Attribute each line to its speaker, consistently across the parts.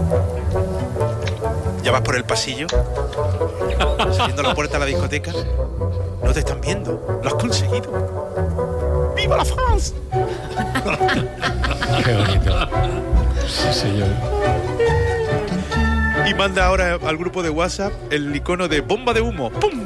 Speaker 1: Ya vas por el pasillo, saliendo a la puerta de la discoteca. No te están viendo. Lo has conseguido. ¡Viva la France!
Speaker 2: Qué bonito. Sí, señor.
Speaker 1: Y manda ahora al grupo de WhatsApp el icono de bomba de humo. ¡Pum!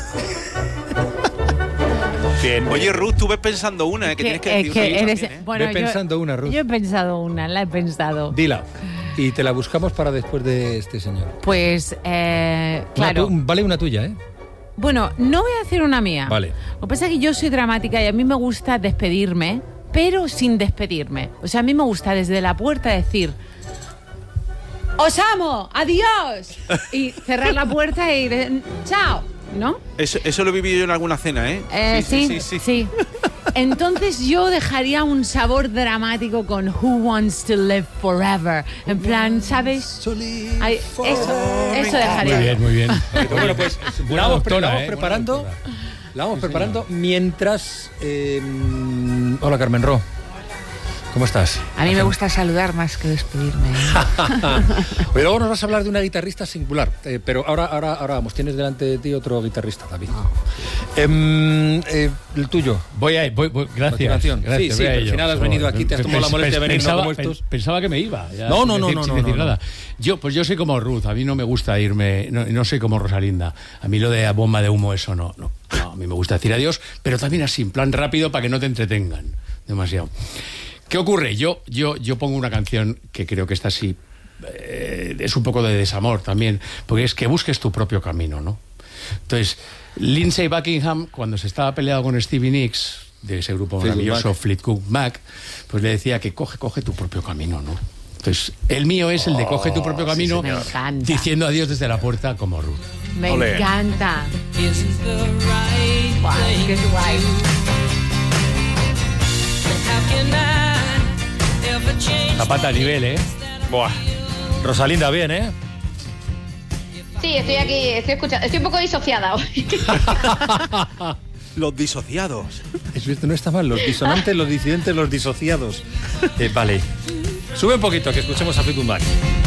Speaker 2: Bien.
Speaker 1: Oye, Ruth, tú ves pensando una, que tienes que decir una
Speaker 3: eres,
Speaker 1: también, ¿eh?
Speaker 3: bueno,
Speaker 2: Ve pensando una, Ruth.
Speaker 3: Yo he pensado una, la he pensado.
Speaker 2: Dila. Y te la buscamos para después de este señor.
Speaker 3: Pues, claro.
Speaker 2: Vale una tuya, ¿eh?
Speaker 3: Bueno, no voy a hacer una mía.
Speaker 2: Vale.
Speaker 3: Lo que pasa es que yo soy dramática y a mí me gusta despedirme, pero sin despedirme. O sea, a mí me gusta desde la puerta decir: ¡os amo! ¡Adiós! Y cerrar la puerta y decir: ¡chao! ¿No?
Speaker 1: Eso lo he vivido yo en alguna cena, ¿eh?
Speaker 3: Sí. Entonces yo dejaría un sabor dramático con Who Wants to Live Forever. En plan, ¿sabes? Ay, eso dejaría.
Speaker 2: Muy bien.
Speaker 4: Bueno, pues
Speaker 2: Buena doctora,
Speaker 4: preparando. La vamos preparando mientras...
Speaker 2: Hola, Carmen Ro. ¿Cómo estás?
Speaker 5: A mí me gusta saludar más que despedirme.
Speaker 4: Pero luego nos vas a hablar de una guitarrista singular. Pero ahora vamos, tienes delante de ti otro guitarrista, David. El tuyo.
Speaker 2: Voy. Gracias.
Speaker 4: Sí, pero al final has venido aquí, te has tomado la molestia de venir como estos.
Speaker 2: Pensaba que me iba.
Speaker 4: No.
Speaker 2: Sin decir nada. Yo soy como Ruth, a mí no me gusta irme, no soy como Rosalinda. A mí lo de la bomba de humo, eso no. A mí me gusta decir adiós, pero también así, en plan rápido, para que no te entretengan demasiado. ¿Qué ocurre? Yo pongo una canción que creo que está así, es un poco de desamor también, porque es que busques tu propio camino, ¿no? Entonces, Lindsey Buckingham, cuando se estaba peleado con Stevie Nicks, de ese grupo maravilloso Fleetwood Mac, pues le decía que coge tu propio camino, ¿no? Entonces, el mío es el de coge tu propio camino, diciendo adiós desde la puerta como Ruth.
Speaker 3: Me encanta. Wow, qué guay.
Speaker 2: Zapata a nivel, ¿eh?
Speaker 4: Buah. Rosalinda, bien, ¿eh?
Speaker 6: Sí, estoy aquí, estoy escuchando. Estoy un poco disociada hoy.
Speaker 1: Los disociados.
Speaker 4: Esto no está mal, los disonantes, los disidentes, los disociados. Vale. Sube un poquito, que escuchemos a Fleetwood Mac.